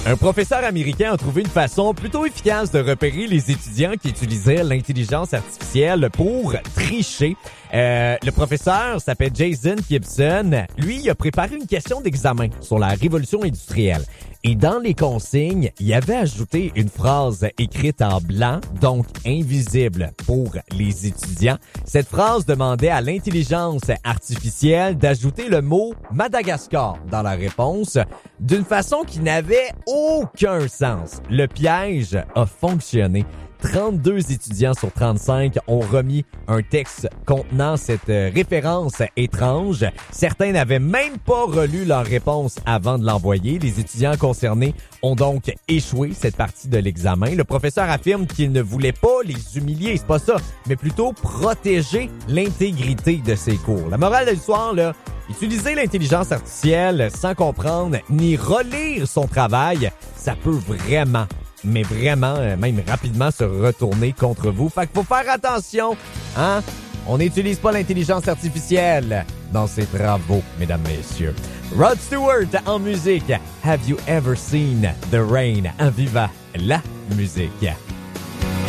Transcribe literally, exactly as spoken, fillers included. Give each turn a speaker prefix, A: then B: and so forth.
A: Un professeur américain a trouvé une façon plutôt efficace de repérer les étudiants qui utilisaient l'intelligence artificielle pour tricher. Euh, le professeur s'appelle Jason Gibson. Lui, il a préparé une question d'examen sur la révolution industrielle. Et dans les consignes, il avait ajouté une phrase écrite en blanc, donc invisible pour les étudiants. Cette phrase demandait à l'intelligence artificielle d'ajouter le mot Madagascar dans la réponse d'une façon qui n'avait aucun sens. Le piège a fonctionné. trente-deux étudiants sur trente-cinq ont remis un texte contenant cette référence étrange. Certains n'avaient même pas relu leur réponse avant de l'envoyer. Les étudiants concernés ont donc échoué cette partie de l'examen. Le professeur affirme qu'il ne voulait pas les humilier, c'est pas ça, mais plutôt protéger l'intégrité de ses cours. La morale de l'histoire, là, utiliser l'intelligence artificielle sans comprendre ni relire son travail, ça peut vraiment mais vraiment, euh, même rapidement, se retourner contre vous. Fait qu'il faut faire attention, hein? On n'utilise pas l'intelligence artificielle dans ses travaux, mesdames, messieurs. Rod Stewart en musique. Have you ever seen the rain? En viva la musique.